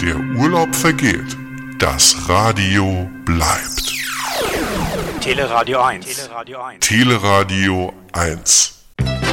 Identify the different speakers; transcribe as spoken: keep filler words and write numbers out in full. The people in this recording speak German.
Speaker 1: Der Urlaub vergeht, das Radio bleibt.
Speaker 2: Teleradio eins.
Speaker 1: Teleradio eins.